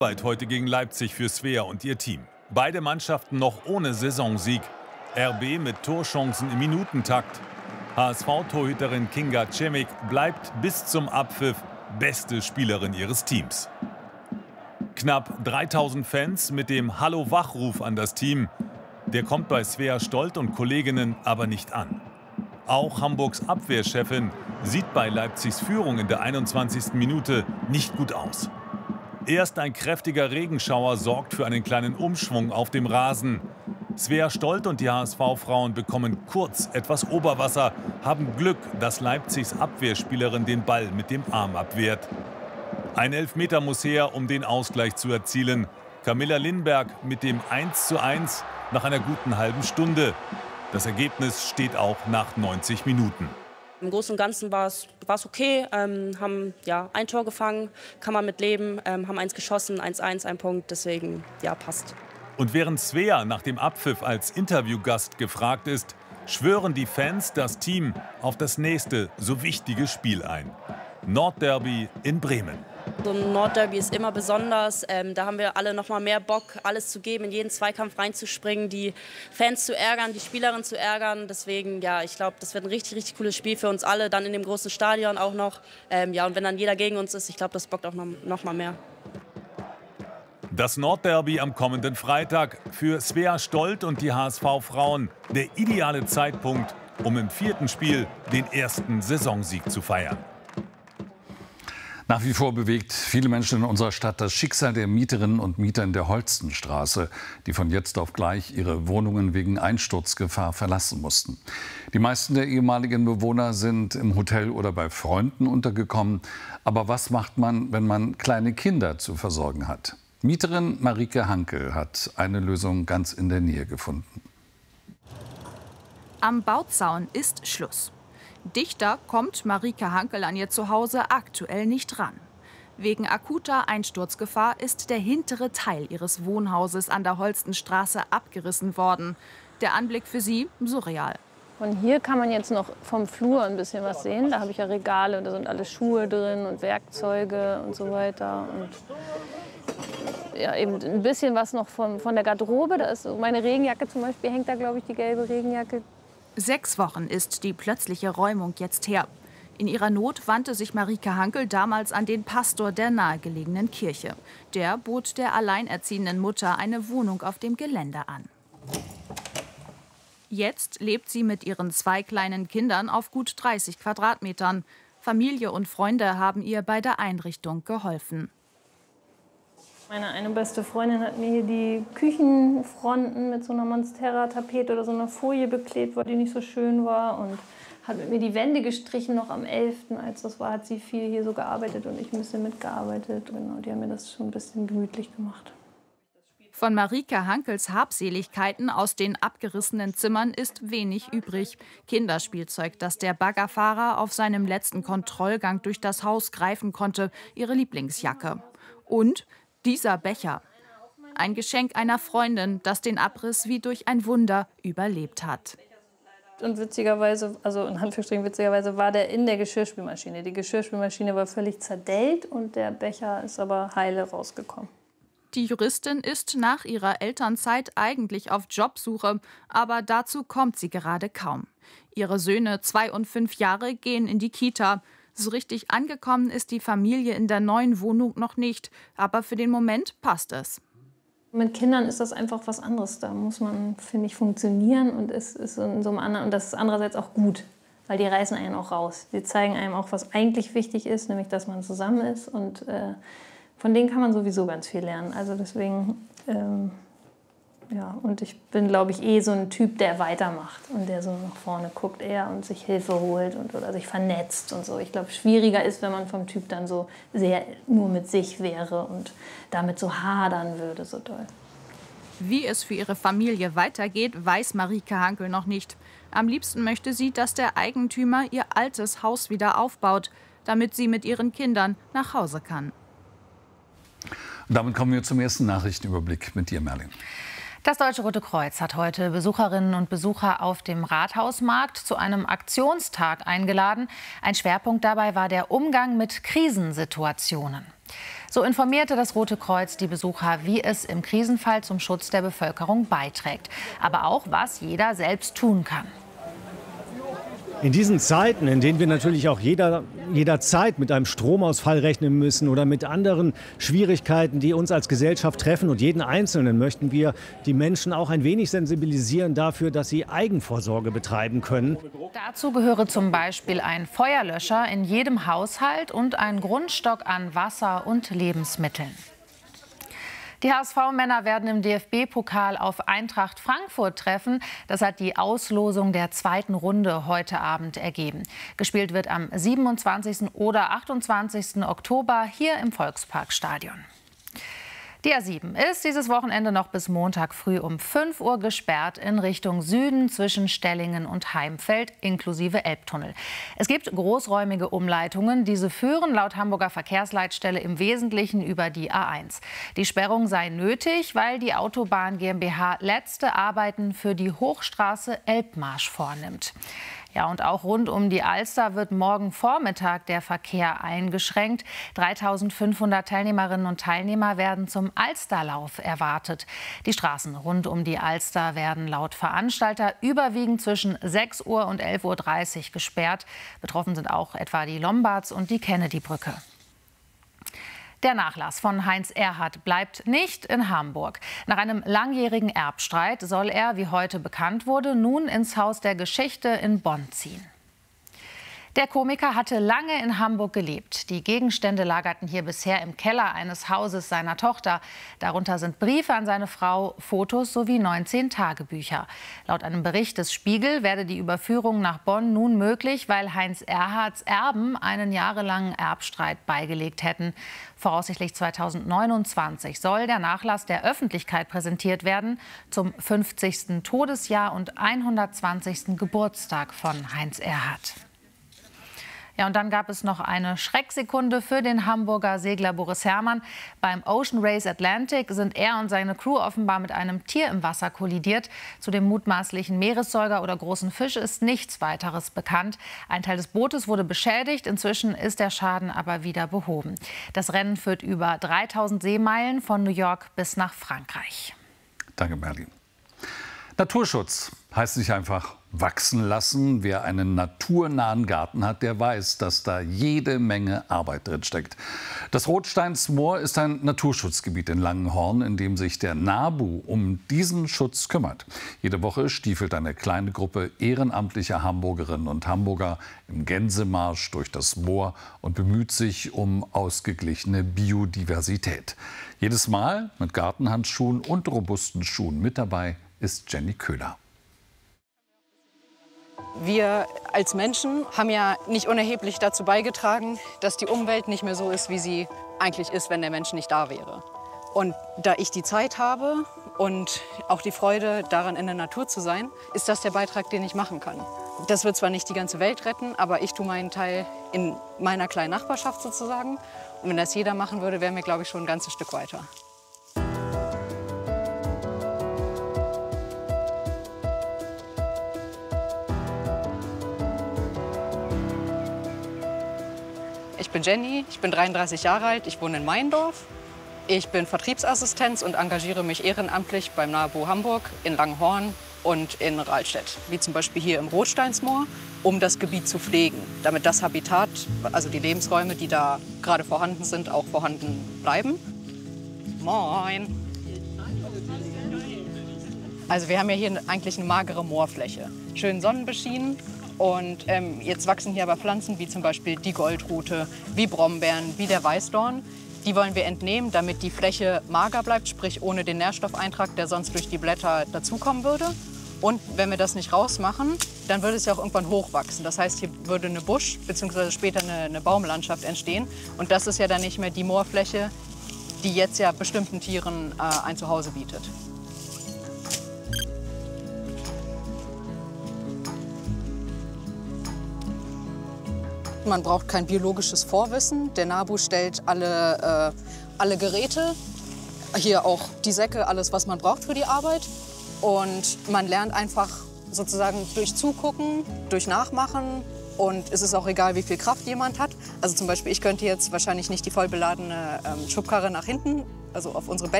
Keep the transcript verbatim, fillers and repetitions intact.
Arbeit heute gegen Leipzig für Svea und ihr Team. Beide Mannschaften noch ohne Saisonsieg. R B mit Torchancen im Minutentakt. H S V-Torhüterin Kinga Cemik bleibt bis zum Abpfiff beste Spielerin ihres Teams. Knapp dreitausend Fans mit dem Hallo-Wachruf an das Team. Der kommt bei Svea Stolt und Kolleginnen aber nicht an. Auch Hamburgs Abwehrchefin sieht bei Leipzigs Führung in der einundzwanzigsten Minute nicht gut aus. Erst ein kräftiger Regenschauer sorgt für einen kleinen Umschwung auf dem Rasen. Svea Stolt und die H S V-Frauen bekommen kurz etwas Oberwasser, haben Glück, dass Leipzigs Abwehrspielerin den Ball mit dem Arm abwehrt. Ein Elfmeter muss her, um den Ausgleich zu erzielen. Camilla Lindberg mit dem eins zu eins nach einer guten halben Stunde. Das Ergebnis steht auch nach neunzig Minuten. Im Großen und Ganzen war es okay, ähm, haben ja, ein Tor gefangen, kann man mit leben, ähm, haben eins geschossen, eins eins, ein Punkt, deswegen ja, passt. Und während Svea nach dem Abpfiff als Interviewgast gefragt ist, schwören die Fans das Team auf das nächste so wichtige Spiel ein. Nordderby in Bremen. So ein Nordderby ist immer besonders. Ähm, da haben wir alle noch mal mehr Bock, alles zu geben, in jeden Zweikampf reinzuspringen, die Fans zu ärgern, die Spielerinnen zu ärgern. Deswegen, ja, ich glaube, das wird ein richtig, richtig cooles Spiel für uns alle. Dann in dem großen Stadion auch noch. Ähm, ja, und wenn dann jeder gegen uns ist, ich glaube, das bockt auch noch, noch mal mehr. Das Nordderby am kommenden Freitag für Svea Stolt und die H S V-Frauen der ideale Zeitpunkt, um im vierten Spiel den ersten Saisonsieg zu feiern. Nach wie vor bewegt viele Menschen in unserer Stadt das Schicksal der Mieterinnen und Mieter in der Holstenstraße, die von jetzt auf gleich ihre Wohnungen wegen Einsturzgefahr verlassen mussten. Die meisten der ehemaligen Bewohner sind im Hotel oder bei Freunden untergekommen. Aber was macht man, wenn man kleine Kinder zu versorgen hat? Mieterin Marike Hankel hat eine Lösung ganz in der Nähe gefunden. Am Bauzaun ist Schluss. Dichter kommt Marike Hankel an ihr Zuhause aktuell nicht ran. Wegen akuter Einsturzgefahr ist der hintere Teil ihres Wohnhauses an der Holstenstraße abgerissen worden. Der Anblick für sie surreal. Von hier kann man jetzt noch vom Flur ein bisschen was sehen. Da habe ich ja Regale und da sind alle Schuhe drin und Werkzeuge und so weiter. Und ja, eben ein bisschen was noch von, von der Garderobe. Da ist meine Regenjacke zum Beispiel, hängt da, glaube ich, die gelbe Regenjacke. Sechs Wochen ist die plötzliche Räumung jetzt her. In ihrer Not wandte sich Marike Hankel damals an den Pastor der nahegelegenen Kirche. Der bot der alleinerziehenden Mutter eine Wohnung auf dem Gelände an. Jetzt lebt sie mit ihren zwei kleinen Kindern auf gut dreißig Quadratmetern. Familie und Freunde haben ihr bei der Einrichtung geholfen. Meine eine beste Freundin hat mir hier die Küchenfronten mit so einer Monstera-Tapete oder so einer Folie beklebt, weil die nicht so schön war. Und hat mit mir die Wände gestrichen noch am elften Als das war, hat sie viel hier so gearbeitet und ich ein bisschen mitgearbeitet. Genau, die haben mir das schon ein bisschen gemütlich gemacht. Von Marike Hankels Habseligkeiten aus den abgerissenen Zimmern ist wenig übrig. Kinderspielzeug, das der Baggerfahrer auf seinem letzten Kontrollgang durch das Haus greifen konnte, ihre Lieblingsjacke. Und dieser Becher. Ein Geschenk einer Freundin, das den Abriss wie durch ein Wunder überlebt hat. Und witzigerweise, also in Anführungsstrichen witzigerweise, war der in der Geschirrspülmaschine. Die Geschirrspülmaschine war völlig zerdellt und der Becher ist aber heile rausgekommen. Die Juristin ist nach ihrer Elternzeit eigentlich auf Jobsuche, aber dazu kommt sie gerade kaum. Ihre Söhne, zwei und fünf Jahre, gehen in die Kita. So richtig angekommen ist die Familie in der neuen Wohnung noch nicht. Aber für den Moment passt es. Mit Kindern ist das einfach was anderes. Da muss man, finde ich, funktionieren. Und es ist in so einem anderen, und das ist andererseits auch gut. Weil die reißen einen auch raus. Die zeigen einem auch, was eigentlich wichtig ist, nämlich, dass man zusammen ist. Und äh, von denen kann man sowieso ganz viel lernen. Also deswegen, ähm, ja, und ich bin, glaube ich, eh so ein Typ, der weitermacht und der so nach vorne guckt eher und sich Hilfe holt und oder sich vernetzt und so. Ich glaube, schwieriger ist, wenn man vom Typ dann so sehr nur mit sich wäre und damit so hadern würde, so doll. Wie es für ihre Familie weitergeht, weiß Marike Hankel noch nicht. Am liebsten möchte sie, dass der Eigentümer ihr altes Haus wieder aufbaut, damit sie mit ihren Kindern nach Hause kann. Und damit kommen wir zum ersten Nachrichtenüberblick mit dir, Merlin. Das Deutsche Rote Kreuz hat heute Besucherinnen und Besucher auf dem Rathausmarkt zu einem Aktionstag eingeladen. Ein Schwerpunkt dabei war der Umgang mit Krisensituationen. So informierte das Rote Kreuz die Besucher, wie es im Krisenfall zum Schutz der Bevölkerung beiträgt. Aber auch, was jeder selbst tun kann. In diesen Zeiten, in denen wir natürlich auch jeder, jederzeit mit einem Stromausfall rechnen müssen oder mit anderen Schwierigkeiten, die uns als Gesellschaft treffen und jeden Einzelnen, möchten wir die Menschen auch ein wenig sensibilisieren dafür, dass sie Eigenvorsorge betreiben können. Dazu gehöre zum Beispiel ein Feuerlöscher in jedem Haushalt und ein Grundstock an Wasser und Lebensmitteln. Die H S V-Männer werden im D F B-Pokal auf Eintracht Frankfurt treffen. Das hat die Auslosung der zweiten Runde heute Abend ergeben. Gespielt wird am siebenundzwanzigsten oder achtundzwanzigsten Oktober hier im Volksparkstadion. Die A sieben ist dieses Wochenende noch bis Montag früh um fünf Uhr gesperrt in Richtung Süden zwischen Stellingen und Heimfeld inklusive Elbtunnel. Es gibt großräumige Umleitungen. Diese führen laut Hamburger Verkehrsleitstelle im Wesentlichen über die A eins. Die Sperrung sei nötig, weil die Autobahn GmbH letzte Arbeiten für die Hochstraße Elbmarsch vornimmt. Ja, und auch rund um die Alster wird morgen Vormittag der Verkehr eingeschränkt. dreitausendfünfhundert Teilnehmerinnen und Teilnehmer werden zum Alsterlauf erwartet. Die Straßen rund um die Alster werden laut Veranstalter überwiegend zwischen sechs Uhr und elf Uhr dreißig gesperrt. Betroffen sind auch etwa die Lombards und die Kennedy-Brücke. Der Nachlass von Heinz Erhardt bleibt nicht in Hamburg. Nach einem langjährigen Erbstreit soll er, wie heute bekannt wurde, nun ins Haus der Geschichte in Bonn ziehen. Der Komiker hatte lange in Hamburg gelebt. Die Gegenstände lagerten hier bisher im Keller eines Hauses seiner Tochter. Darunter sind Briefe an seine Frau, Fotos sowie neunzehn Tagebücher. Laut einem Bericht des Spiegel werde die Überführung nach Bonn nun möglich, weil Heinz Erhardts Erben einen jahrelangen Erbstreit beigelegt hätten. Voraussichtlich zweitausendneunundzwanzig soll der Nachlass der Öffentlichkeit präsentiert werden zum fünfzigsten Todesjahr und hundertzwanzigsten Geburtstag von Heinz Erhardt. Ja, und dann gab es noch eine Schrecksekunde für den Hamburger Segler Boris Herrmann. Beim Ocean Race Atlantic sind er und seine Crew offenbar mit einem Tier im Wasser kollidiert. Zu dem mutmaßlichen Meeressäuger oder großen Fisch ist nichts Weiteres bekannt. Ein Teil des Bootes wurde beschädigt. Inzwischen ist der Schaden aber wieder behoben. Das Rennen führt über dreitausend Seemeilen von New York bis nach Frankreich. Danke, Merlin. Naturschutz heißt nicht einfach wachsen lassen. Wer einen naturnahen Garten hat, der weiß, dass da jede Menge Arbeit drin steckt. Das Rotsteinsmoor ist ein Naturschutzgebiet in Langenhorn, in dem sich der NABU um diesen Schutz kümmert. Jede Woche stiefelt eine kleine Gruppe ehrenamtlicher Hamburgerinnen und Hamburger im Gänsemarsch durch das Moor und bemüht sich um ausgeglichene Biodiversität. Jedes Mal mit Gartenhandschuhen und robusten Schuhen. Mit dabei ist Jenny Köhler. Wir als Menschen haben ja nicht unerheblich dazu beigetragen, dass die Umwelt nicht mehr so ist, wie sie eigentlich ist, wenn der Mensch nicht da wäre. Und da ich die Zeit habe und auch die Freude daran, in der Natur zu sein, ist das der Beitrag, den ich machen kann. Das wird zwar nicht die ganze Welt retten, aber ich tue meinen Teil in meiner kleinen Nachbarschaft sozusagen. Und wenn das jeder machen würde, wären wir, glaube ich, schon ein ganzes Stück weiter. Ich bin Jenny, ich bin dreiunddreißig Jahre alt, ich wohne in Meindorf. Ich bin Vertriebsassistenz und engagiere mich ehrenamtlich beim NABU Hamburg, in Langenhorn und in Rahlstedt, wie zum Beispiel hier im Rotsteinsmoor, um das Gebiet zu pflegen, damit das Habitat, also die Lebensräume, die da gerade vorhanden sind, auch vorhanden bleiben. Moin! Also wir haben ja hier eigentlich eine magere Moorfläche, schön sonnenbeschienen. Und ähm, jetzt wachsen hier aber Pflanzen wie zum Beispiel die Goldrute, wie Brombeeren, wie der Weißdorn. Die wollen wir entnehmen, damit die Fläche mager bleibt, sprich ohne den Nährstoffeintrag, der sonst durch die Blätter dazukommen würde. Und wenn wir das nicht rausmachen, dann würde es ja auch irgendwann hochwachsen. Das heißt, hier würde eine Busch- bzw. später eine, eine Baumlandschaft entstehen. Und das ist ja dann nicht mehr die Moorfläche, die jetzt ja bestimmten Tieren äh, ein Zuhause bietet. Man braucht kein biologisches Vorwissen. Der NABU stellt alle, äh, alle Geräte, hier auch die Säcke, alles, was man braucht für die Arbeit. Und man lernt einfach sozusagen durch Zugucken, durch Nachmachen Und es ist auch egal, wie viel Kraft jemand hat. Also zum Beispiel, ich könnte jetzt wahrscheinlich nicht die voll beladene ähm, Schubkarre nach hinten, also auf unsere Bälle